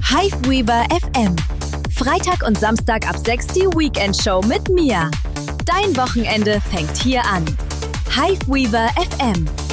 Hiveweaver FM. Freitag und Samstag ab 6 die Weekend-Show mit Mia. Dein Wochenende fängt hier an. Hiveweaver FM.